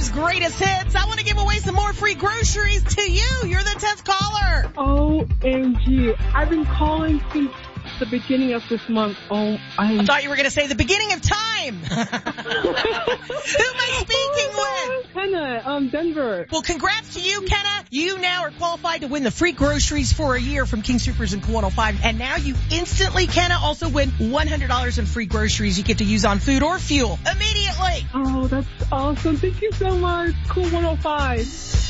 King's greatest hits. I want to give away some more free groceries to you. You're the 10th caller. OMG. I've been calling since the beginning of this month. I thought you were going to say the beginning of time. Who am I speaking with? Kenna, Denver. Well, congrats to you, Kenna. You now are qualified to win the free groceries for a year from King Soopers and Cool 105. And now you instantly, Kenna, also win $100 in free groceries you get to use on food or fuel immediately. Oh, that's awesome. Thank you so much. Cool 105.